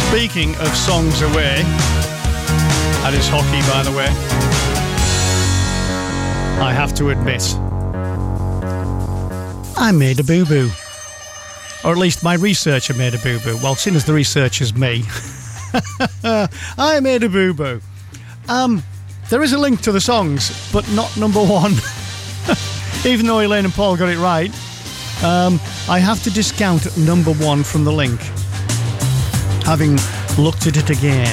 Speaking of songs away, that is hockey, by the way, I have to admit, I made a boo-boo. Or at least my researcher made a boo-boo. Well, seeing as the researcher's me, I made a boo-boo. There is a link to the songs, but not number one. Even though Elaine and Paul got it right, I have to discount number one from the link, having looked at it again.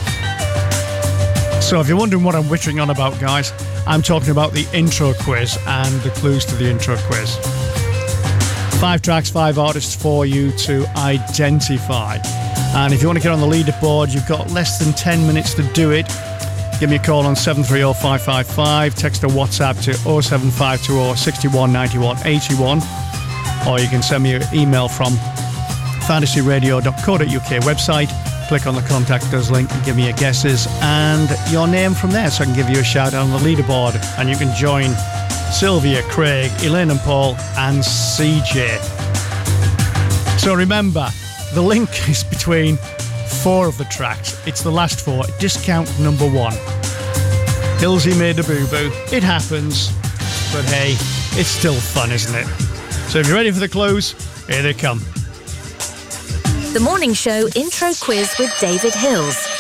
So if you're wondering what I'm whittering on about, guys, I'm talking about the intro quiz and the clues to the intro quiz. 5 tracks, 5 artists for you to identify. And if you want to get on the leaderboard, you've got less than 10 minutes to do it. Give me a call on 730-555, text or WhatsApp to 07520 61 91 81, or you can send me an email from fantasyradio.co.uk website. Click on the Contact Us link and give me your guesses and your name from there so I can give you a shout out on the leaderboard. And you can join Sylvia, Craig, Elaine and Paul and CJ. So remember, the link is between 4 of the tracks. It's the last 4. Discount number 1. Hillsy made a boo-boo. It happens. But hey, it's still fun, isn't it? So if you're ready for the clues, here they come. The Morning Show Intro Quiz with David Hills.